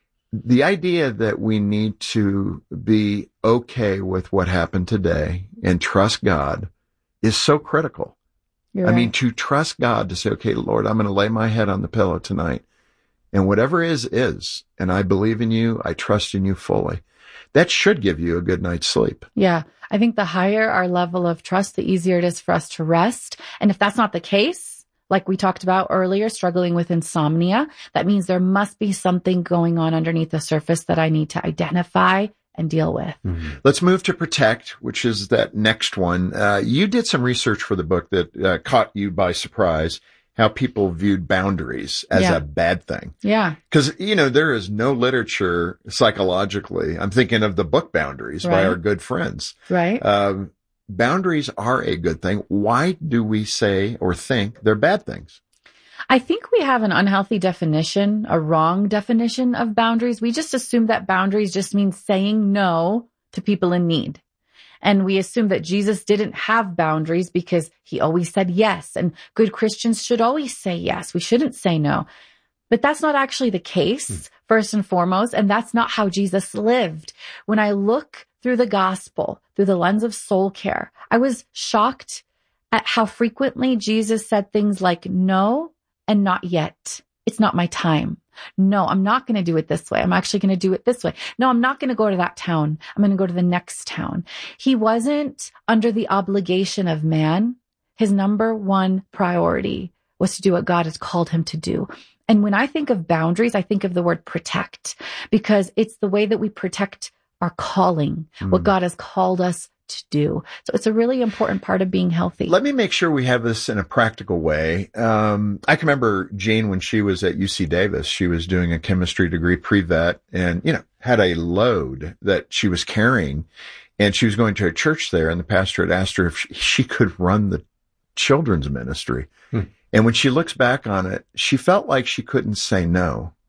The idea that we need to be okay with what happened today and trust God is so critical. You're I right. mean, to trust God, to say, okay, Lord, I'm going to lay my head on the pillow tonight, and whatever is, is, and I believe in you, I trust in you fully. That should give you a good night's sleep. Yeah. I think the higher our level of trust, the easier it is for us to rest. And if that's not the case, like we talked about earlier, struggling with insomnia, that means there must be something going on underneath the surface that I need to identify and deal with. Mm-hmm. Let's move to protect, which is that next one. Uh, you did some research for the book that uh, caught you by surprise, how people viewed boundaries as Yeah. a bad thing. Yeah. Because, you know, there is no literature psychologically. I'm thinking of the book Boundaries by Right. our good friends. Right. Um, boundaries are a good thing. Why do we say or think they're bad things? I think we have an unhealthy definition, a wrong definition of boundaries. We just assume that boundaries just means saying no to people in need. And we assume that Jesus didn't have boundaries because he always said yes. And good Christians should always say yes. We shouldn't say no. But that's not actually the case, mm. first and foremost. And that's not how Jesus lived. When I look through the gospel, through the lens of soul care, I was shocked at how frequently Jesus said things like no and not yet. It's not my time. No, I'm not going to do it this way. I'm actually going to do it this way. No, I'm not going to go to that town. I'm going to go to the next town. He wasn't under the obligation of man. His number one priority was to do what God has called him to do. And when I think of boundaries, I think of the word protect, because it's the way that we protect our calling, mm. what God has called us to do. So it's a really important part of being healthy. Let me make sure we have this in a practical way. Um, I can remember Jean when she was at U C Davis, she was doing a chemistry degree pre-vet and, you know, had a load that she was carrying, and she was going to a church there, and the pastor had asked her if she, she could run the children's ministry. Hmm. And when she looks back on it, she felt like she couldn't say no.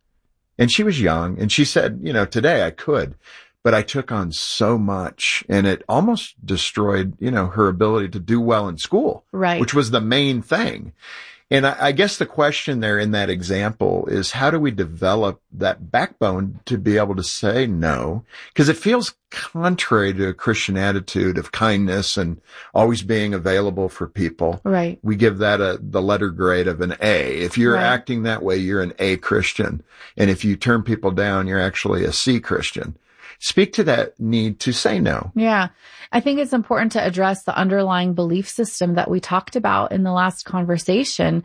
And she was young, and she said, you know, today I could, but I took on so much, and it almost destroyed, you know, her ability to do well in school, right? Which was the main thing. And I, I guess the question there in that example is, how do we develop that backbone to be able to say no? Because it feels contrary to a Christian attitude of kindness and always being available for people. Right. We give that a, the letter grade of an A. If you're right. acting that way, you're an A Christian. And if you turn people down, you're actually a C Christian. Speak to that need to say no. Yeah. I think it's important to address the underlying belief system that we talked about in the last conversation.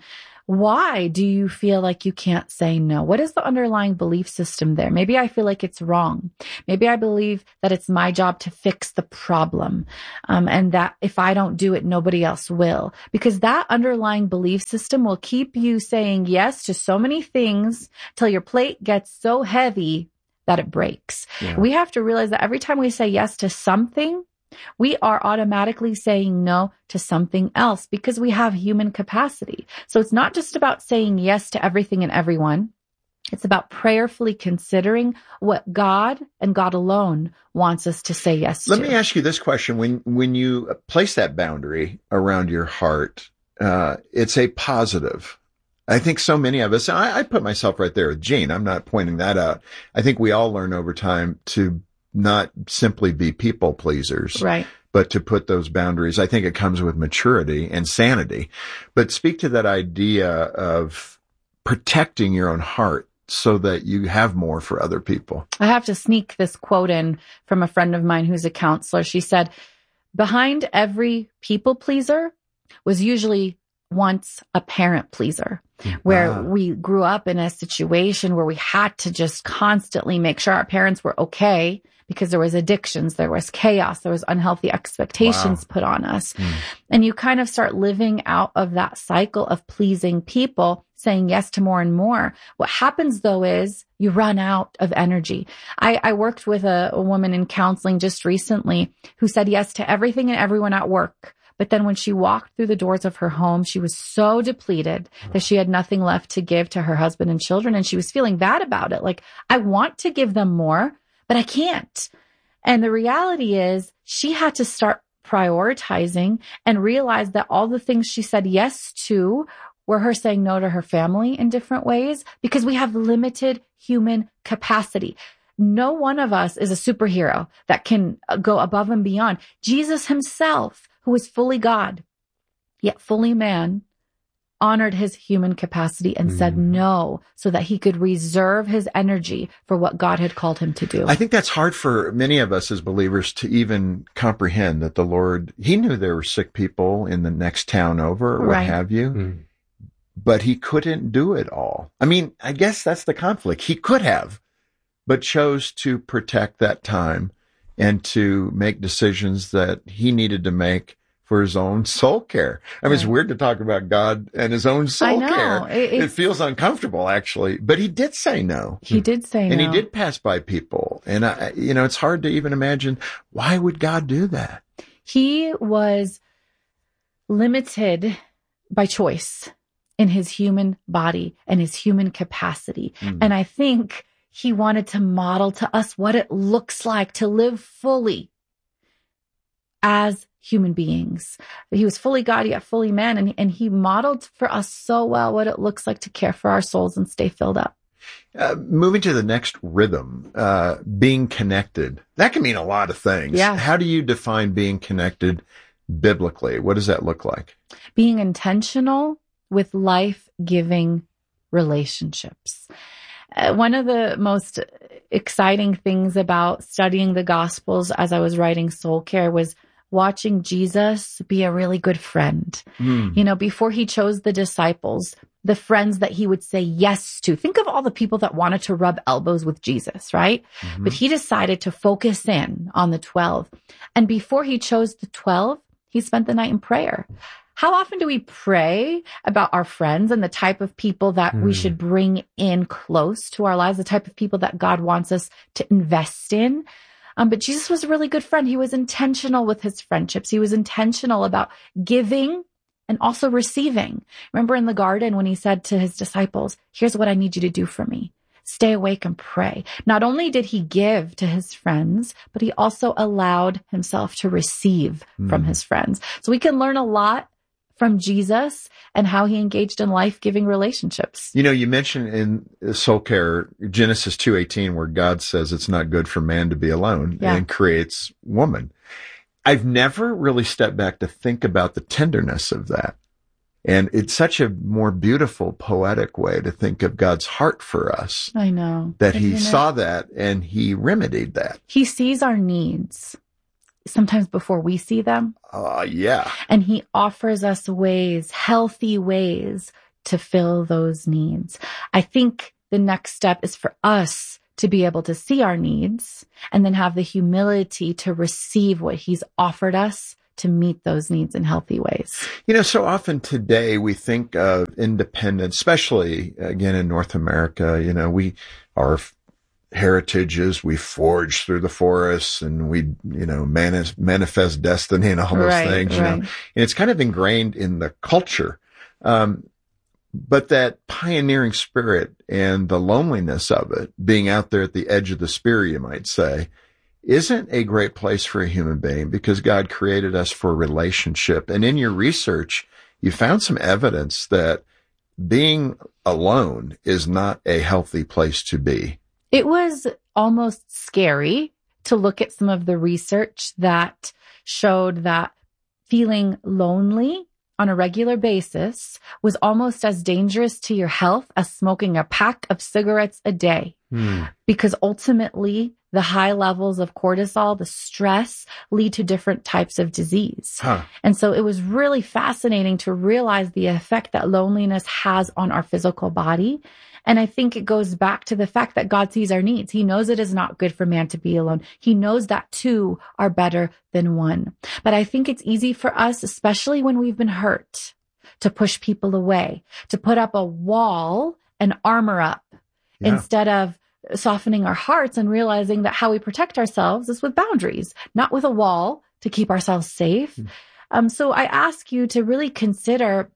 Why do you feel like you can't say no? What is the underlying belief system there? Maybe I feel like it's wrong. Maybe I believe that it's my job to fix the problem, um, and that if I don't do it, nobody else will. Because that underlying belief system will keep you saying yes to so many things till your plate gets so heavy that it breaks. Yeah. We have to realize that every time we say yes to something, we are automatically saying no to something else because we have human capacity. So it's not just about saying yes to everything and everyone. It's about prayerfully considering what God and God alone wants us to say yes Let to. Let me ask you this question. When, when you place that boundary around your heart, uh, it's a positive. I think so many of us, I, I put myself right there with Gene. I'm not pointing that out. I think we all learn over time to not simply be people pleasers, right? But to put those boundaries. I think it comes with maturity and sanity. But speak to that idea of protecting your own heart so that you have more for other people. I have to sneak this quote in from a friend of mine who's a counselor. She said, behind every people pleaser was usually once a parent pleaser, where ah. we grew up in a situation where we had to just constantly make sure our parents were okay because there was addictions, there was chaos, there was unhealthy expectations wow. put on us. Mm. And you kind of start living out of that cycle of pleasing people, saying yes to more and more. What happens though is you run out of energy. I, I worked with a, a woman in counseling just recently who said yes to everything and everyone at work. But then when she walked through the doors of her home, she was so depleted that she had nothing left to give to her husband and children. And she was feeling bad about it. Like, I want to give them more, but I can't. And the reality is she had to start prioritizing and realize that all the things she said yes to were her saying no to her family in different ways because we have limited human capacity. No one of us is a superhero that can go above and beyond. Jesus himself, who was fully God, yet fully man, honored his human capacity and mm. said no so that he could reserve his energy for what God had called him to do. I think that's hard for many of us as believers to even comprehend that the Lord, he knew there were sick people in the next town over, or what right. have you, mm. but he couldn't do it all. I mean, I guess that's the conflict. He could have, but chose to protect that time and to make decisions that he needed to make for his own soul care. I mean, right. it's weird to talk about God and his own soul I know. care. It, it feels uncomfortable, actually. But he did say no. He did say and no. And he did pass by people. And, I, you know, it's hard to even imagine, why would God do that? He was limited by choice in his human body and his human capacity. Mm. And I think he wanted to model to us what it looks like to live fully as human beings. He was fully God, yet fully man. And, and he modeled for us so well what it looks like to care for our souls and stay filled up. Uh, moving to the next rhythm, uh, being connected. That can mean a lot of things. Yeah. How do you define being connected biblically? What does that look like? Being intentional with life-giving relationships. Uh, one of the most exciting things about studying the Gospels as I was writing Soul Care was watching Jesus be a really good friend. Mm. You know, before he chose the disciples, the friends that he would say yes to. Think of all the people that wanted to rub elbows with Jesus, right? Mm-hmm. But he decided to focus in on the twelve. And before he chose the twelve, he spent the night in prayer. How often do we pray about our friends and the type of people that mm. we should bring in close to our lives, the type of people that God wants us to invest in? Um, but Jesus was a really good friend. He was intentional with his friendships. He was intentional about giving and also receiving. Remember in the garden when he said to his disciples, here's what I need you to do for me. stay awake and pray. Not only did he give to his friends, but he also allowed himself to receive mm. from his friends. So we can learn a lot from Jesus and how he engaged in life-giving relationships. You know, you mentioned in Soul Care, Genesis two eighteen, where God says it's not good for man to be alone yeah. and creates woman. I've never really stepped back to think about the tenderness of that. And it's such a more beautiful, poetic way to think of God's heart for us. I know. That he saw that and he remedied that. He sees our needs sometimes before we see them. Uh, yeah. And he offers us ways, healthy ways to fill those needs. I think the next step is for us to be able to see our needs and then have the humility to receive what he's offered us to meet those needs in healthy ways. You know, so often today we think of independence, especially again in North America. You know, we are heritages we forge through the forests and we, you know, mani- manifest destiny and all those right, things, you right. know, and it's kind of ingrained in the culture. Um, but that pioneering spirit and the loneliness of it, being out there at the edge of the spear, you might say, isn't a great place for a human being because God created us for relationship. And in your research, you found some evidence that being alone is not a healthy place to be. It was almost scary to look at some of the research that showed that feeling lonely on a regular basis was almost as dangerous to your health as smoking a pack of cigarettes a day. Mm. Because ultimately, the high levels of cortisol, the stress, lead to different types of disease. Huh. And so it was really fascinating to realize the effect that loneliness has on our physical body. And I think it goes back to the fact that God sees our needs. He knows it is not good for man to be alone. He knows that two are better than one. But I think it's easy for us, especially when we've been hurt, to push people away, to put up a wall and armor up yeah. instead of softening our hearts and realizing that how we protect ourselves is with boundaries, not with a wall to keep ourselves safe. Mm. Um, so I ask you to really consider,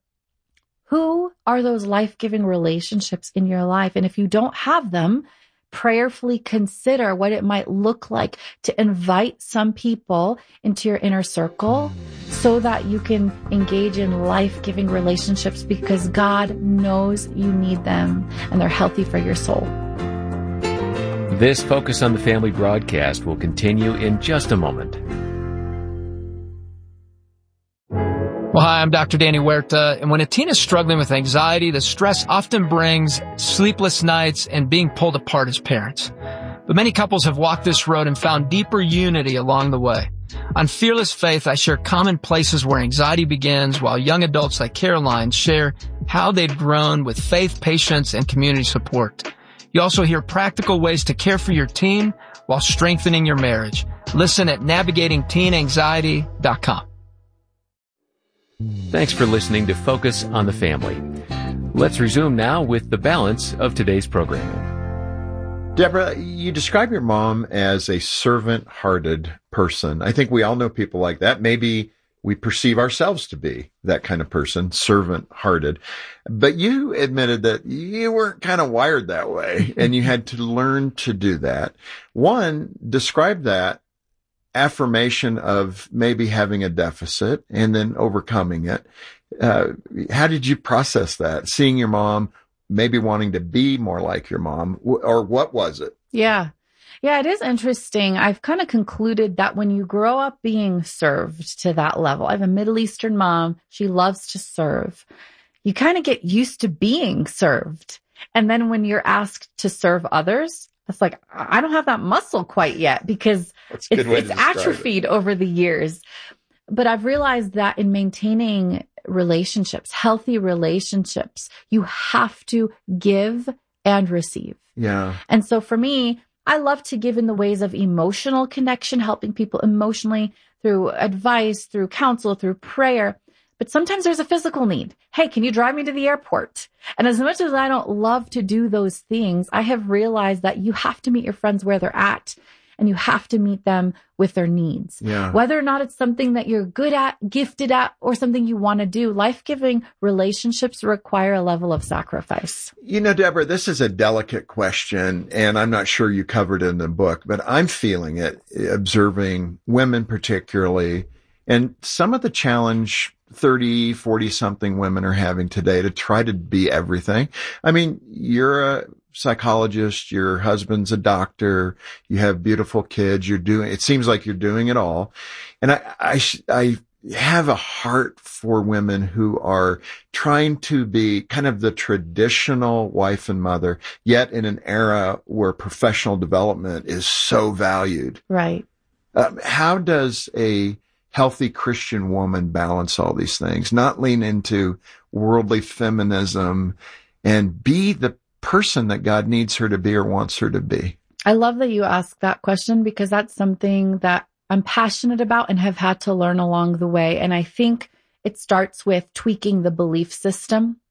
who are those life-giving relationships in your life? And if you don't have them, prayerfully consider what it might look like to invite some people into your inner circle so that you can engage in life-giving relationships because God knows you need them and they're healthy for your soul. This Focus on the Family broadcast will continue in just a moment. Well, hi, I'm Doctor Danny Huerta, and when a teen is struggling with anxiety, the stress often brings sleepless nights and being pulled apart as parents. But many couples have walked this road and found deeper unity along the way. On Fearless Faith, I share common places where anxiety begins, while young adults like Caroline share how they've grown with faith, patience, and community support. You also hear practical ways to care for your teen while strengthening your marriage. Listen at navigating teen anxiety dot com. Thanks for listening to Focus on the Family. Let's resume now with the balance of today's programming. Deborah, you describe your mom as a servant-hearted person. I think we all know people like that. Maybe we perceive ourselves to be that kind of person, servant-hearted. But you admitted that you weren't kind of wired that way, and you had to learn to do that. One, describe that affirmation of maybe having a deficit and then overcoming it. Uh, how did you process that? Seeing your mom, maybe wanting to be more like your mom, or what was it? Yeah. Yeah, it is interesting. I've kind of concluded that when you grow up being served to that level, I have a Middle Eastern mom. She loves to serve. You kind of get used to being served. And then when you're asked to serve others, it's like, I don't have that muscle quite yet because it's, it's atrophied it. over the years. But I've realized that in maintaining relationships, healthy relationships, you have to give and receive. Yeah. And so for me, I love to give in the ways of emotional connection, helping people emotionally through advice, through counsel, through prayer. But sometimes there's a physical need. Hey, can you drive me to the airport? And as much as I don't love to do those things, I have realized that you have to meet your friends where they're at. and you have to meet them with their needs. Yeah. Whether or not it's something that you're good at, gifted at, or something you want to do, life-giving relationships require a level of sacrifice. You know, Deborah, this is a delicate question, and I'm not sure you covered it in the book, but I'm feeling it, observing women particularly, and some of the challenge thirty, forty something women are having today to try to be everything. I mean, you're a psychologist, your husband's a doctor, you have beautiful kids, you're doing, it seems like you're doing it all. And I, I, I have a heart for women who are trying to be kind of the traditional wife and mother, yet in an era where professional development is so valued. Right. Um, how does a healthy Christian woman balance all these things, not lean into worldly feminism and be the person that God needs her to be or wants her to be? I love that you asked that question because that's something that I'm passionate about and have had to learn along the way. And I think it starts with tweaking the belief system